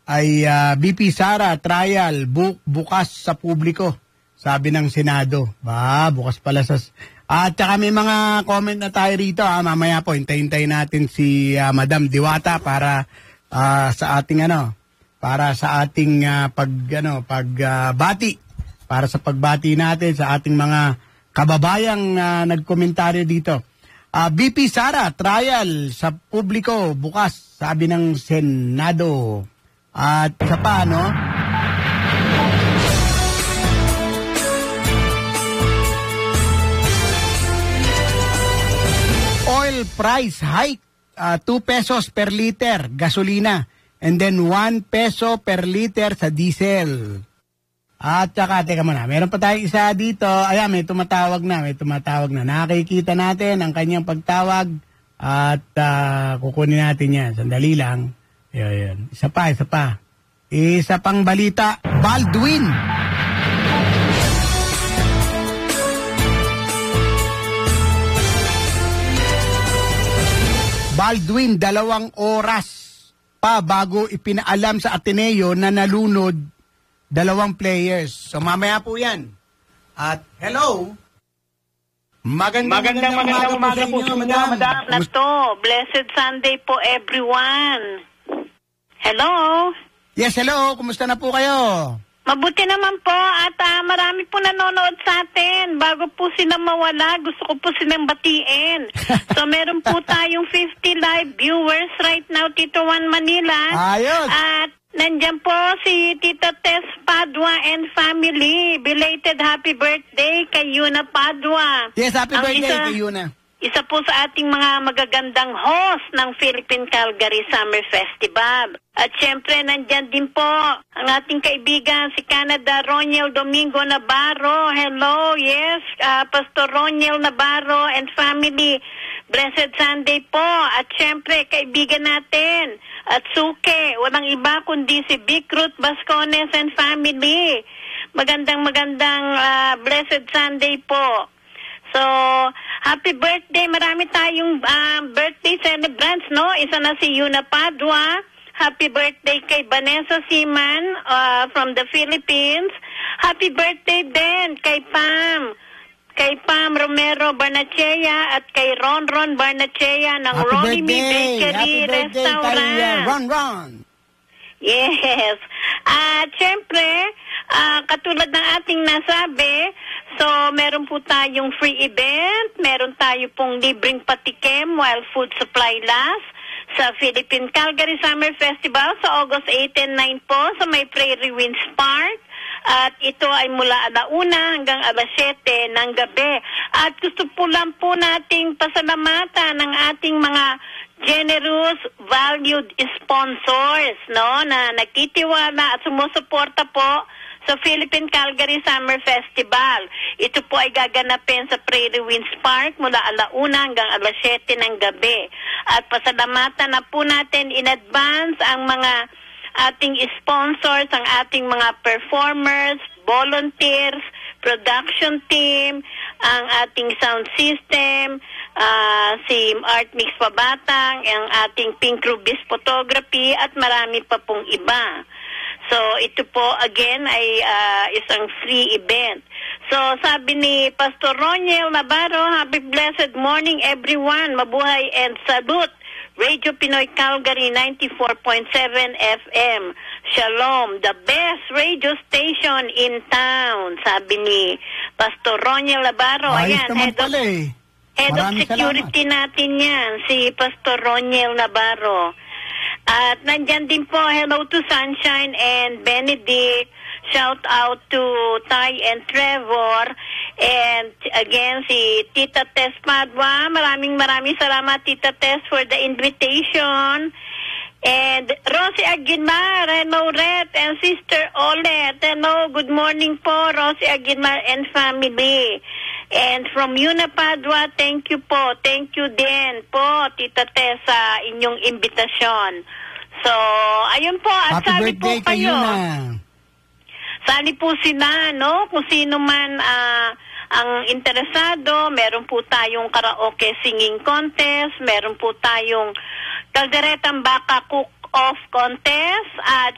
ay BP Sara, trial, bukas sa publiko, sabi ng Senado. Bukas pala sa... At saka may mga comment na tayo rito. Mamaya po, hintay natin si Madam Diwata para sa ating para sa ating pagbati. Para sa pagbati natin sa ating mga kababayang nagkomentaryo dito. BP Sara, trial sa publiko bukas, sabi ng Senado. At isa pa, oil price hike, 2 pesos per liter gasolina, and then 1 peso per liter sa diesel. At saka, teka muna, meron pa tayong isa dito. Ayan, may tumatawag na. Nakikita natin ang kanyang pagtawag at kukunin natin yan. Sandali lang. Ayan. Isa pa. Isa pang balita. Baldwin, 2 oras pa bago ipinaalam sa Ateneo na nalunod 2 players. So mamaya po yan. At hello. Magandang umaga po sa inyo, madam. Blessed Sunday po, everyone. Hello. Yes, hello. Kumusta na po kayo? Mabuti naman po at marami po nanonood sa atin. Bago po sila mawala, gusto ko po silang batiin. So meron po tayong 50 live viewers right now, Tito Juan Manila. Ayos. At nandiyan po si Tita Tess Padua and family. Belated happy birthday kay Yuna Padua. Yes, happy birthday kay Yuna. Isa po sa ating mga magagandang host ng Philippine Calgary Summer Festival. At syempre, nandyan din po ang ating kaibigan, si Canada Roniel Domingo Navarro. Hello, yes, Pastor Roniel Navarro and family. Blessed Sunday po. At syempre, kaibigan natin, at Suke, walang iba kundi si Vic Ruth Bascones and family. Magandang Blessed Sunday po. So, happy birthday. Marami tayong birthday celebrants, no? Isa na si Yuna Padua. Happy birthday kay Vanessa Siman from the Philippines. Happy birthday din kay Pam. Kay Pam Romero Barnachea at kay Ron Barnachea ng Ronnie Me Bakery Restaurant. Ron. Yes. At syempre, katulad ng ating nasabi, so meron po tayong free event, meron tayo pong libreng patikim while food supply lasts sa Philippine Calgary Summer Festival sa August 8 and 9 po sa may Prairie Winds Park. At ito ay mula 1:00 hanggang 7:00 ng gabi. At gusto po lang po nating pasalamatan ng ating mga generous, valued sponsors, no, na nagtitiwala at sumusuporta po sa Philippine Calgary Summer Festival. Ito po ay gaganapin sa Prairie Winds Park mula 1:00 hanggang 7:00 ng gabi. At pasalamatan na po natin in advance ang mga ating sponsors, ang ating mga performers, volunteers, production team, ang ating sound system, si Art Mix Pabatang, ang ating Pink Rubis Photography, at marami pa pong iba. So, ito po, again, ay isang free event. So, sabi ni Pastor Roniel Navarro, happy blessed morning everyone. Mabuhay and salute. Radio Pinoy Calgary 94.7 FM. Shalom, the best radio station in town, sabi ni Pastor Roniel Navarro. Ayan, head of security natin yan, si Pastor Roniel Navarro. At nandyan din po, hello to Sunshine and Benedict. Shout out to Ty and Trevor. And again, si Tita Tess Padua. Maraming salamat, Tita Tess, for the invitation. And Rosie Aguilar, hello, Ret, and Sister Olet. Hello, good morning po, Rosie Aguilar and family. And from Yuna Padua, thank you po. Thank you din po, Tita Tess, sa inyong imbitasyon. So, ayun po, at happy sabi po birthday kayo. Sali po sila, no? Kung sino man ang interesado, meron po tayong karaoke singing contest, meron po tayong Calderetang Baka Cook-Off contest, at